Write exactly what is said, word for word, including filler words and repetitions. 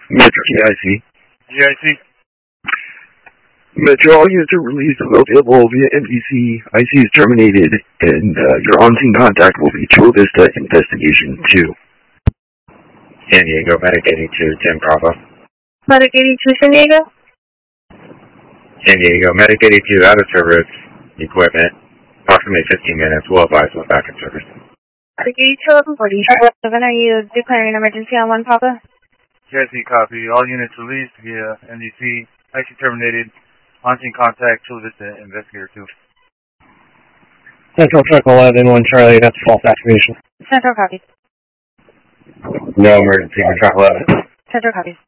Metro G I C. G I C. Metro, all units are released and available via N B C. I C is terminated, and uh, your on-scene contact will be Chula Vista Investigation two. San Diego, Medic eighty-two, ten Bravo. Medic eighty-two, San Diego? San Diego, Medic eighty-two, out of service, equipment, approximately fifteen minutes, will advise when back in service. Medic eighty-two, eleven forty. seven, are you declaring an emergency on one, Papa? G I C, copy. All units released via N B C. I C terminated. On-scene contact, Chula Vista Investigator two. Central Truck eleven, one Charlie, that's false activation. Central copy. No emergency for Truck eleven. Central copy.